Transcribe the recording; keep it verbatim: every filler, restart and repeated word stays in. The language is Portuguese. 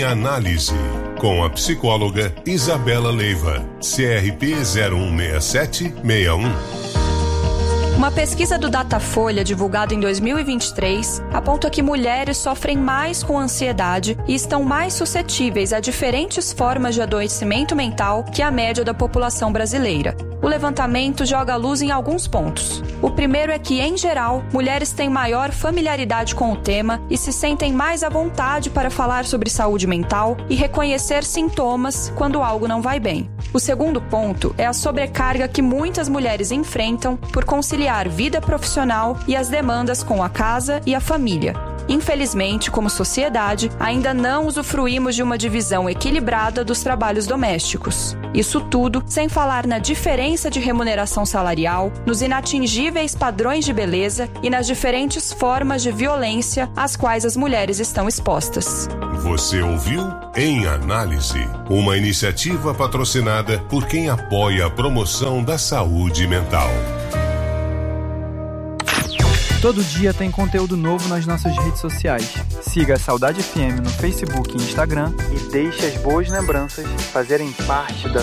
Análise, com a psicóloga Isabela Leiva, C R P zero um seis sete seis um. Uma pesquisa do Datafolha, divulgada em dois mil e vinte e três, aponta que mulheres sofrem mais com ansiedade e estão mais suscetíveis a diferentes formas de adoecimento mental que a média da população brasileira. O levantamento joga a luz em alguns pontos. O primeiro é que, em geral, mulheres têm maior familiaridade com o tema e se sentem mais à vontade para falar sobre saúde mental e reconhecer sintomas quando algo não vai bem. O segundo ponto é a sobrecarga que muitas mulheres enfrentam por conciliar vida profissional e as demandas com a casa e a família. Infelizmente, como sociedade, ainda não usufruímos de uma divisão equilibrada dos trabalhos domésticos. Isso tudo sem falar na diferença de remuneração salarial, nos inatingíveis padrões de beleza e nas diferentes formas de violência às quais as mulheres estão expostas. Você ouviu Em Análise, uma iniciativa patrocinada por quem apoia a promoção da saúde mental. Todo dia tem conteúdo novo nas nossas redes sociais. Siga a Saudade F M no Facebook e Instagram e deixe as boas lembranças fazerem parte da